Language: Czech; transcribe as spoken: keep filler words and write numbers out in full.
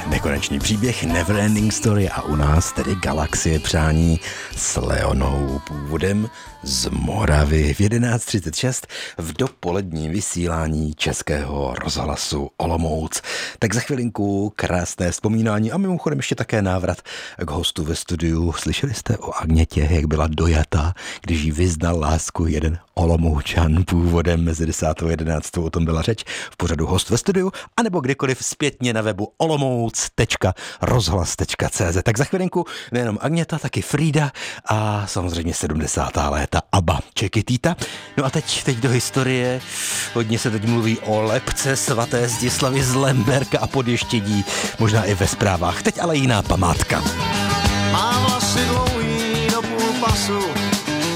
Nekonečný příběh, Neverending Story a u nás tedy Galaxie přání s Leonou, původem z Moravy v jedenáct třicet šest v dopoledním vysílání Českého rozhlasu Olomouc. Tak za chvilinku krásné vzpomínání a mimochodem ještě také návrat k hostu ve studiu. Slyšeli jste o Agnětě, jak byla dojata, když jí vyznal lásku jeden Olomoučan původem mezi desátou a jedenáctou, o tom byla řeč v pořadu Host ve studiu, anebo kdykoliv zpětně na webu olomouc tečka rozhlas tečka cé zet. Tak za chvilinku nejenom Agněta, taky Frida a samozřejmě sedmdesátá léta ABBA, Čekitýta. No a teď, teď do historie. Hodně se teď mluví o lebce svaté Zdislavy z Lemberka a Podještědí, možná i ve zprávách. Teď ale jiná památka.